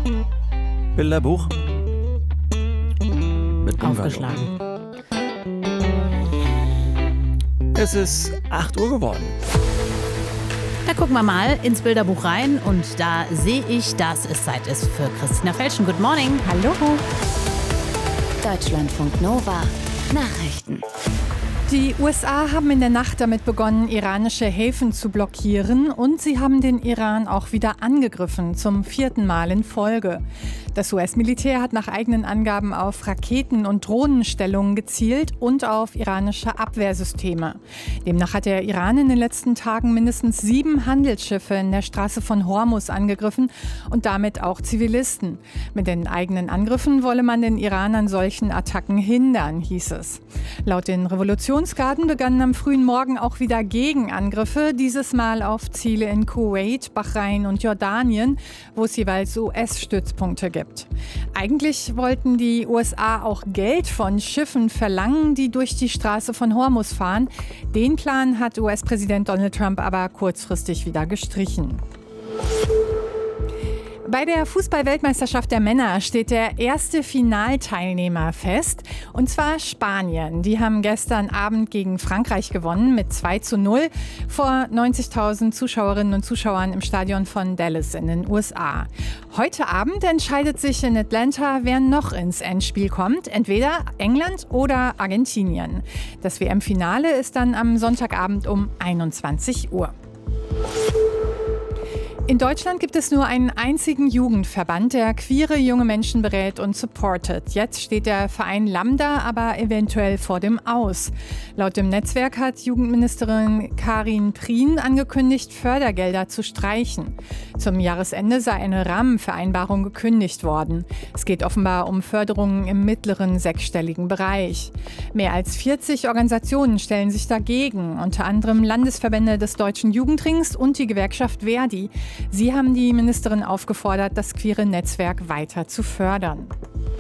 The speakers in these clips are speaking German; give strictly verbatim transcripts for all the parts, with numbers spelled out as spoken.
Bilderbuch. Mit Bungalow. Aufgeschlagen. Es ist acht Uhr geworden. Da gucken wir mal ins Bilderbuch rein und da sehe ich, dass es Zeit ist für Christina Felschen. Good morning. Hallo. Deutschlandfunk Nova. Nachrichten. Die U S A haben in der Nacht damit begonnen, iranische Häfen zu blockieren und sie haben den Iran auch wieder angegriffen, zum vierten Mal in Folge. Das U S-Militär hat nach eigenen Angaben auf Raketen- und Drohnenstellungen gezielt und auf iranische Abwehrsysteme. Demnach hat der Iran in den letzten Tagen mindestens sieben Handelsschiffe in der Straße von Hormuz angegriffen und damit auch Zivilisten. Mit den eigenen Angriffen wolle man den Iran an solchen Attacken hindern, hieß es. Laut den Revolutionsgarden begannen am frühen Morgen auch wieder Gegenangriffe, dieses Mal auf Ziele in Kuwait, Bahrain und Jordanien, wo es jeweils U S-Stützpunkte gibt. Eigentlich wollten die U S A auch Geld von Schiffen verlangen, die durch die Straße von Hormuz fahren. Den Plan hat U S-Präsident Donald Trump aber kurzfristig wieder gestrichen. Bei der Fußball-Weltmeisterschaft der Männer steht der erste Finalteilnehmer fest, und zwar Spanien. Die haben gestern Abend gegen Frankreich gewonnen mit zwei zu null vor neunzigtausend Zuschauerinnen und Zuschauern im Stadion von Dallas in den U S A. Heute Abend entscheidet sich in Atlanta, wer noch ins Endspiel kommt, entweder England oder Argentinien. Das W M-Finale ist dann am Sonntagabend um einundzwanzig Uhr. In Deutschland gibt es nur einen einzigen Jugendverband, der queere junge Menschen berät und supportet. Jetzt steht der Verein Lambda aber eventuell vor dem Aus. Laut dem Netzwerk hat Jugendministerin Karin Prien angekündigt, Fördergelder zu streichen. Zum Jahresende sei eine Rahmenvereinbarung gekündigt worden. Es geht offenbar um Förderungen im mittleren sechsstelligen Bereich. Mehr als vierzig Organisationen stellen sich dagegen, unter anderem Landesverbände des Deutschen Jugendrings und die Gewerkschaft Verdi. Sie haben die Ministerin aufgefordert, das queere Netzwerk weiter zu fördern.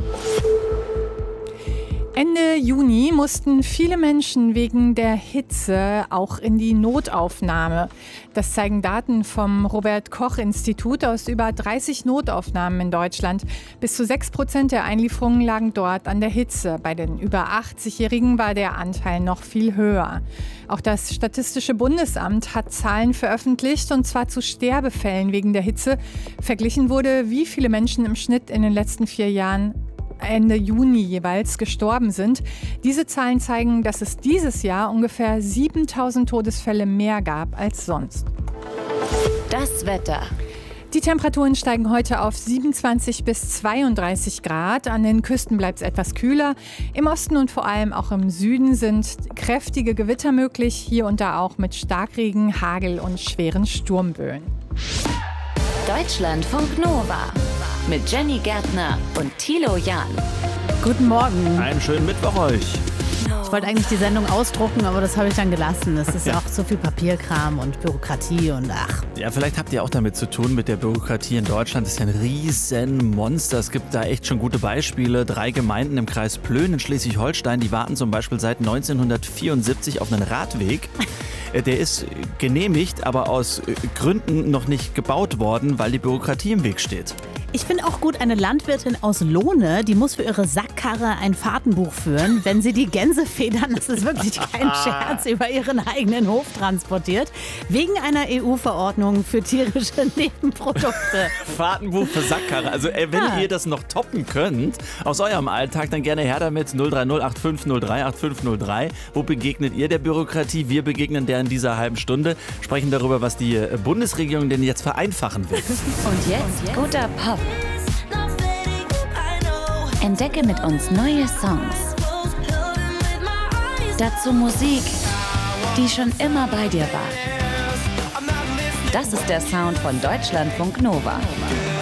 Ende Juni mussten viele Menschen wegen der Hitze auch in die Notaufnahme. Das zeigen Daten vom Robert-Koch-Institut aus über dreißig Notaufnahmen in Deutschland. Bis zu sechs Prozent der Einlieferungen lagen dort an der Hitze. Bei den über achtzigjährigen war der Anteil noch viel höher. Auch das Statistische Bundesamt hat Zahlen veröffentlicht, und zwar zu Sterbefällen wegen der Hitze. Verglichen wurde, wie viele Menschen im Schnitt in den letzten vier Jahren Ende Juni jeweils gestorben sind. Diese Zahlen zeigen, dass es dieses Jahr ungefähr siebentausend Todesfälle mehr gab als sonst. Das Wetter. Die Temperaturen steigen heute auf siebenundzwanzig bis zweiunddreißig Grad. An den Küsten bleibt es etwas kühler. Im Osten und vor allem auch im Süden sind kräftige Gewitter möglich. Hier und da auch mit Starkregen, Hagel und schweren Sturmböen. Deutschlandfunk Nova. Mit Jenny Gärtner und Thilo Jahn. Guten Morgen. Einen schönen Mittwoch euch. Ich wollte eigentlich die Sendung ausdrucken, aber das habe ich dann gelassen. Es ist ja auch so viel Papierkram und Bürokratie und ach. Ja, vielleicht habt ihr auch damit zu tun mit der Bürokratie in Deutschland. Das ist ja ein Riesenmonster. Es gibt da echt schon gute Beispiele. Drei Gemeinden im Kreis Plön in Schleswig-Holstein, die warten zum Beispiel seit neunzehnhundertvierundsiebzig auf einen Radweg. Der ist genehmigt, aber aus Gründen noch nicht gebaut worden, weil die Bürokratie im Weg steht. Ich finde auch gut, eine Landwirtin aus Lohne, die muss für ihre Sackkarre ein Fahrtenbuch führen, wenn sie die Gänsefedern, das ist wirklich kein Scherz, über ihren eigenen Hof transportiert, wegen einer E U-Verordnung für tierische Nebenprodukte. Fahrtenbuch für Sackkarre. Also ey, wenn ja. ihr das noch toppen könnt, aus eurem Alltag, dann gerne her damit. null drei null acht fünf null drei acht fünf null drei. Wo begegnet ihr der Bürokratie? Wir begegnen der in dieser halben Stunde. Sprechen darüber, was die Bundesregierung denn jetzt vereinfachen will. Und jetzt guter Pop. Entdecke mit uns neue Songs. Dazu Musik, die schon immer bei dir war. Das ist der Sound von Deutschlandfunk Nova.